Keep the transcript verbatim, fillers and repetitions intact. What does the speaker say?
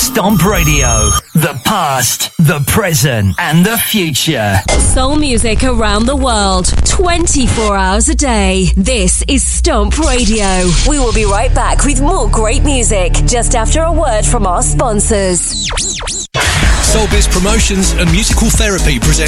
Stomp Radio. The past, the present, and the future. Soul music around the world, twenty-four hours a day. This is Stomp Radio. We will be right back with more great music, just after a word from our sponsors. Soulbiz Promotions and Musical Therapy present